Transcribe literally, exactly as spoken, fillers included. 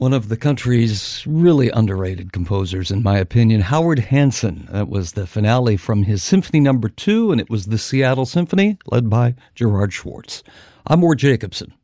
One of the country's really underrated composers, in my opinion, Howard Hanson. That was the finale from his Symphony Number Two, and it was the Seattle Symphony, led by Gerard Schwartz. I'm Ward Jacobson.